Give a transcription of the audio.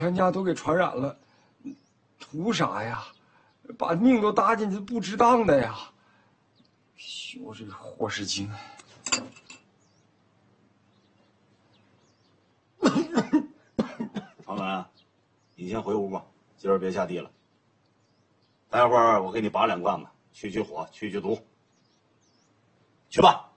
全家都给传染了，图啥呀？把命都搭进去，不值当的呀！修这个霍世京。 长文，你先回屋吧，今儿别下地了。待会儿我给你拔2罐子，去火，去毒。去吧。